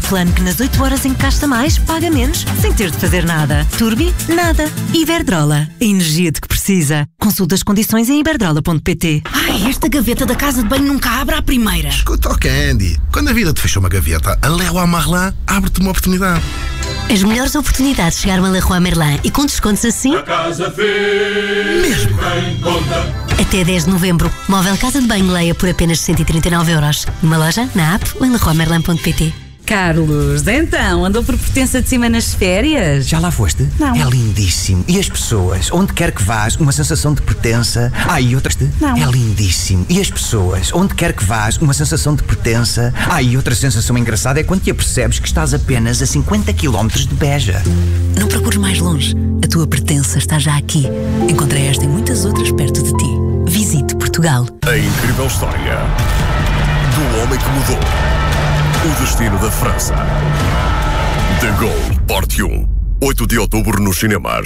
plano que nas 8 horas em que gasta mais, paga menos, sem ter de fazer nada. Turbi, nada. Iberdrola, a energia de que precisa. Consulta as condições em iberdrola.pt. Ai, esta gaveta da casa de banho nunca abre à primeira. Escuta o Candy. Quando a vida te fechou uma gaveta, a Leroy Merlin abre-te uma oportunidade. As melhores oportunidades chegaram a Leroy Merlin e com descontos assim... A casa fez mesmo em conta. Até 10 de novembro, móvel casa de banho Leia por apenas 139€. Numa loja, na app ou em leroymerlin.pt. Carlos, então, andou por Portença de Cima nas férias? Já lá foste? Não. É lindíssimo. E as pessoas, onde quer que vás, uma sensação de pertença. E outras... Não. É lindíssimo. E as pessoas, onde quer que vás, uma sensação de pertença. E outra sensação engraçada é quando te apercebes que estás apenas a 50 km de Beja. Não procures mais longe. A tua pertença está já aqui. Encontrei esta e muitas outras perto de ti. Visite Portugal. A incrível história do homem que mudou o destino da França. De Gaulle, parte 1. 8 de outubro nos cinemas.